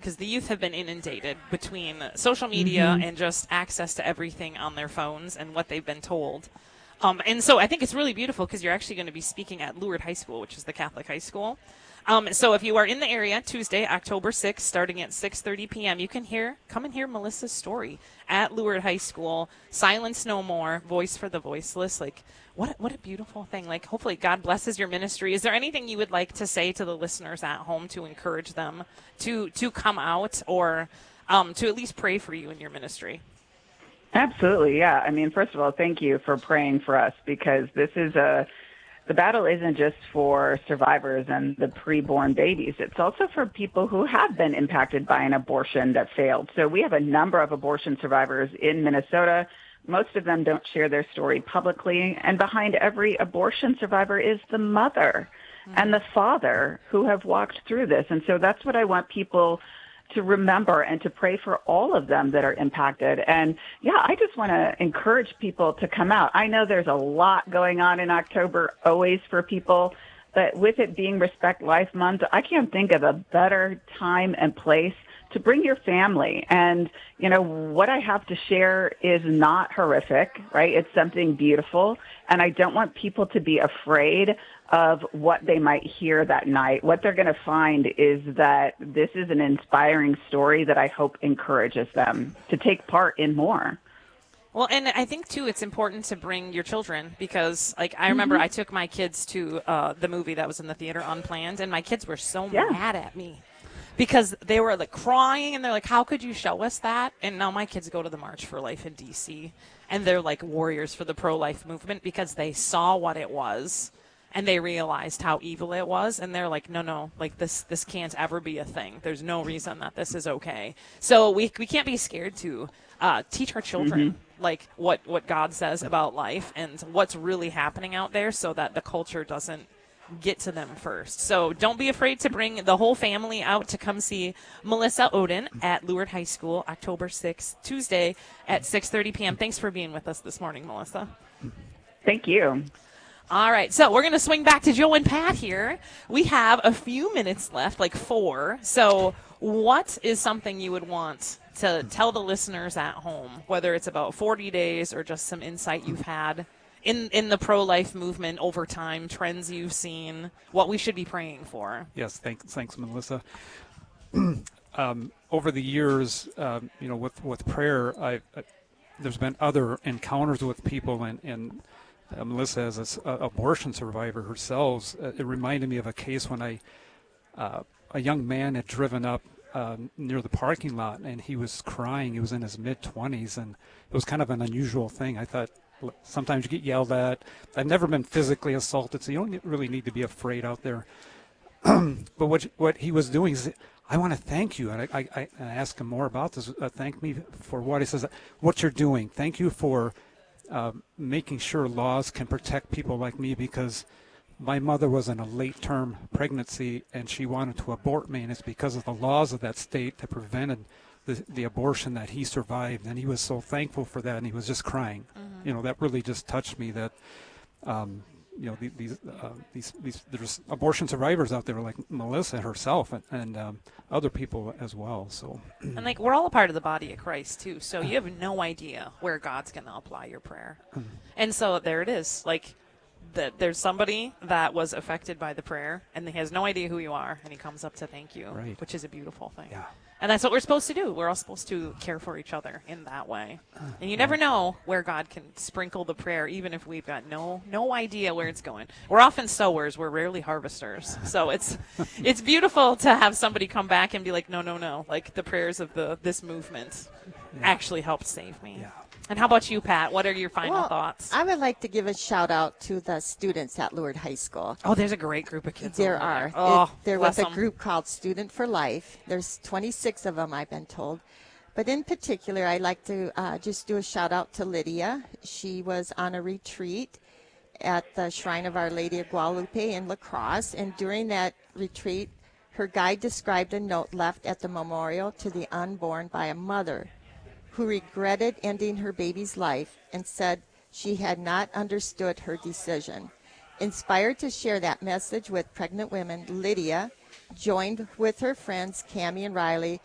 because the youth have been inundated between social media and just access to everything on their phones and what they've been told. And so I think it's really beautiful because you're actually going to be speaking at Lourdes High School, which is the Catholic high school. So if you are in the area, Tuesday, October 6th, starting at 6:30 p.m., you can come and hear Melissa's story at Lourdes High School. Silence no more, voice for the voiceless. Like, what a beautiful thing. Like, hopefully God blesses your ministry. Is there anything you would like to say to the listeners at home to encourage them to come out or to at least pray for you in your ministry? Absolutely, yeah. I mean, first of all, thank you for praying for us, because the battle isn't just for survivors and the preborn babies. It's also for people who have been impacted by an abortion that failed. So we have a number of abortion survivors in Minnesota. Most of them don't share their story publicly. And behind every abortion survivor is the mother and the father who have walked through this. And so that's what I want people to remember and to pray for all of them that are impacted. And yeah, I just want to encourage people to come out. I know there's a lot going on in October always for people, but with it being Respect Life Month, I can't think of a better time and place to bring your family. And, you know, what I have to share is not horrific, right? It's something beautiful. And I don't want people to be afraid of what they might hear that night. What they're going to find is that this is an inspiring story that I hope encourages them to take part in more. Well, and I think, too, it's important to bring your children because, like, I remember I took my kids to the movie that was in the theater, Unplanned, and my kids were so mad at me because they were, like, crying, and they're like, how could you show us that? And now my kids go to the March for Life in D.C., and they're, like, warriors for the pro-life movement because they saw what it was. And they realized how evil it was, and they're like, no, like this can't ever be a thing. There's no reason that this is okay. So we can't be scared to teach our children like what God says about life and what's really happening out there, so that the culture doesn't get to them first. So don't be afraid to bring the whole family out to come see Melissa Ohden at Lourdes High School, October 6th, Tuesday at 6:30 p.m. Thanks for being with us this morning, Melissa. Thank you. All right, so we're going to swing back to Joe and Pat here. We have a few minutes left, like 4. So what is something you would want to tell the listeners at home, whether it's about 40 days or just some insight you've had in the pro-life movement over time, trends you've seen, what we should be praying for? Yes, thanks, Melissa. Over the years, with prayer, there's been other encounters with people, and Melissa, as an abortion survivor herself, it reminded me of a case when a young man had driven up near the parking lot, and he was crying. He was in his mid-20s, and it was kind of an unusual thing. I thought, sometimes you get yelled at. I've never been physically assaulted, so you don't really need to be afraid out there. But what he was doing is, I want to thank you. And I asked him more about this. Thank me for what? He says, what you're doing. Thank you for making sure laws can protect people like me, because my mother was in a late-term pregnancy and she wanted to abort me, and it's because of the laws of that state that prevented the abortion that he survived, and he was so thankful for that, and he was just crying. That really just touched me, that there's abortion survivors out there like Melissa herself and other people as well. So, and like, we're all a part of the body of Christ too. So you have no idea where God's going to apply your prayer. And so there it is. Like, there's somebody that was affected by the prayer, and he has no idea who you are, and he comes up to thank you, which is a beautiful thing. Yeah. And that's what we're supposed to do. We're all supposed to care for each other in that way. And you never know where God can sprinkle the prayer, even if we've got no idea where it's going. We're often sowers. We're rarely harvesters. So it's beautiful to have somebody come back and be like, no. Like, the prayers of this movement actually helped save me. Yeah. And how about you, Pat? What are your final thoughts? I would like to give a shout out to the students at Lourdes High School. Oh, there's a great group of kids. There are. They're with a group called Student for Life. There's 26 of them, I've been told. But in particular, I'd like to just do a shout out to Lydia. She was on a retreat at the Shrine of Our Lady of Guadalupe in La Crosse. And during that retreat, her guide described a note left at the memorial to the unborn by a mother who regretted ending her baby's life and said she had not understood her decision. Inspired to share that message with pregnant women, Lydia joined with her friends Cammie and Riley